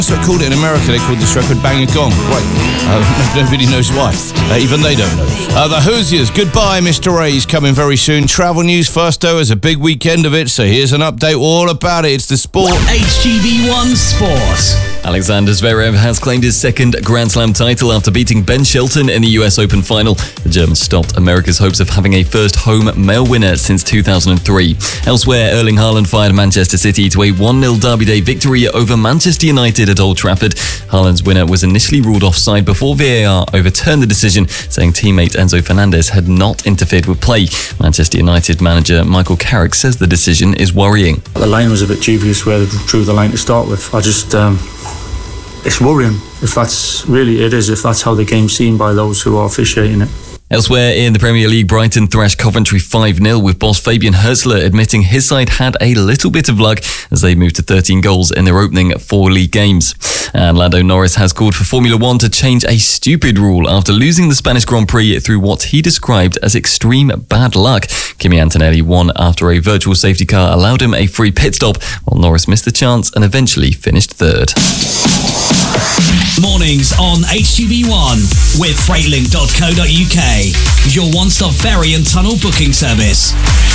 So called it in America, they called this record Bang and Gong. Great. Nobody knows why. Even they don't know. The Hoosiers, Goodbye Mr. A's coming very soon. Travel news first though, is a big weekend of it, so here's an update all about it. It's the sport. HGV1 Sport. Alexander Zverev has claimed his second Grand Slam title after beating Ben Shelton in the US Open final. The German stopped America's hopes of having a first home male winner since 2003. Elsewhere, Erling Haaland fired Manchester City to a 1-0 Derby Day victory over Manchester United at Old Trafford. Haaland's winner was initially ruled offside before VAR overturned the decision, saying teammate Enzo Fernandez had not interfered with play. Manchester United manager Michael Carrick says the decision is worrying. The line was a bit dubious where they drew the line to start with. It's worrying if that's how the game's seen by those who are officiating it. Elsewhere in the Premier League, Brighton thrashed Coventry 5-0 with boss Fabian Hürzeler admitting his side had a little bit of luck as they moved to 13 goals in their opening 4 league games. And Lando Norris has called for Formula 1 to change a stupid rule after losing the Spanish Grand Prix through what he described as extreme bad luck. Kimi Antonelli won after a virtual safety car allowed him a free pit stop, while Norris missed the chance and eventually finished third. Mornings on HGV1 with Freightlink.co.uk, your one-stop ferry and tunnel booking service.